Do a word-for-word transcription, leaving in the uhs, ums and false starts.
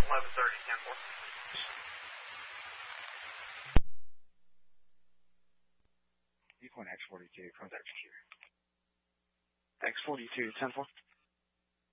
eleven thirty, ten four. Equine X forty-two, contact secure. X forty-two, ten four.